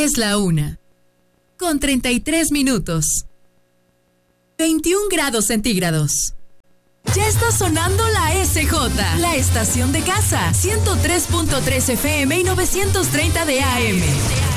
Es la 1:33. 21 grados centígrados. Ya está sonando la SJ, la estación de casa, 103.3 FM y 930 de AM.